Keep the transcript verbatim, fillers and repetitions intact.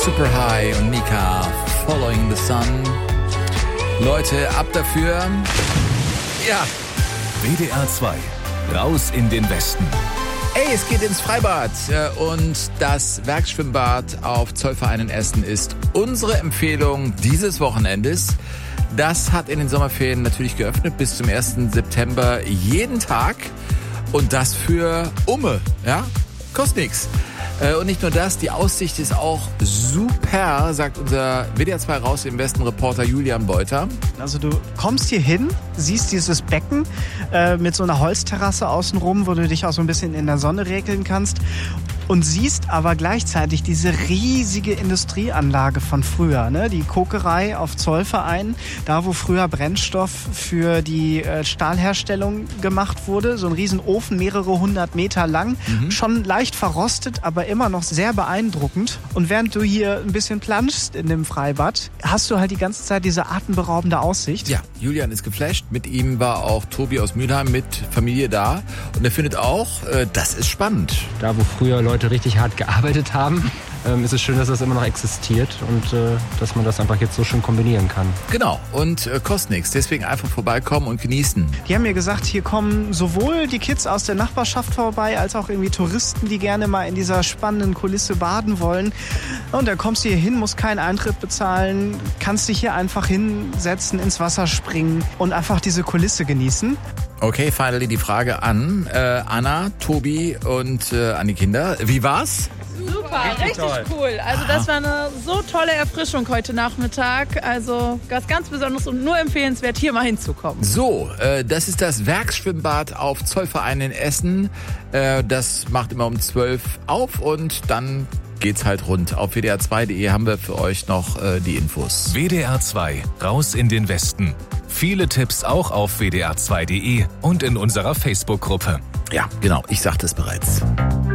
Super High und Mika, Following the Sun. Leute, ab dafür. Ja. W D R zwei, raus in den Westen. Ey, es geht ins Freibad und das Werkschwimmbad auf Zollverein in Essen ist unsere Empfehlung dieses Wochenendes. Das hat in den Sommerferien natürlich geöffnet bis zum ersten September jeden Tag und das für Umme, ja, kostet nichts. Und nicht nur das, die Aussicht ist auch super, sagt unser W D R zwei raus im Westen Reporter Julian Beuter. Also du kommst hier hin, siehst dieses Becken äh, mit so einer Holzterrasse außenrum, wo du dich auch so ein bisschen in der Sonne regeln kannst. Und siehst aber gleichzeitig diese riesige Industrieanlage von früher, ne? Die Kokerei auf Zollverein, da wo früher Brennstoff für die äh, Stahlherstellung gemacht wurde. So ein Riesenofen, mehrere hundert Meter lang, mhm. schon leicht verrostet, aber immer noch sehr beeindruckend. Und während du hier ein bisschen planschst in dem Freibad, hast du halt die ganze Zeit diese atemberaubende Aussicht. Ja, Julian ist geflasht. Mit ihm war auch Tobi aus Mülheim mit Familie da. Und er findet auch, äh, das ist spannend. Da wo früher Leute richtig hart gearbeitet haben, ähm, ist es schön, dass das immer noch existiert und äh, dass man das einfach jetzt so schön kombinieren kann. Genau, und äh, kostet nichts. Deswegen einfach vorbeikommen und genießen. Die haben mir gesagt, hier kommen sowohl die Kids aus der Nachbarschaft vorbei, als auch irgendwie Touristen, die gerne mal in dieser spannenden Kulisse baden wollen. Und dann kommst du hier hin, musst keinen Eintritt bezahlen, kannst dich hier einfach hinsetzen, ins Wasser springen und einfach diese Kulisse genießen. Okay, finally die Frage an äh, Anna, Tobi und äh, an die Kinder. Wie war's? Super, richtig, richtig cool. Also das war eine so tolle Erfrischung heute Nachmittag. Also was ganz Besonderes und nur empfehlenswert, hier mal hinzukommen. So, äh, das ist das Werkschwimmbad auf Zollverein in Essen. Äh, das macht immer um zwölf auf und dann geht's halt rund. Auf w d r zwei punkt de haben wir für euch noch äh, die Infos. W D R zwei, raus in den Westen. Viele Tipps auch auf w d r zwei punkt de und in unserer Facebook-Gruppe. Ja, genau, ich sagte es bereits.